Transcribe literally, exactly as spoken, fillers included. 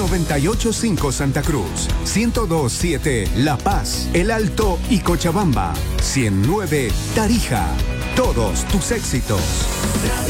noventa y ocho punto cinco Santa Cruz, ciento dos punto siete La Paz, El Alto y Cochabamba, ciento nueve Tarija. Todos tus éxitos.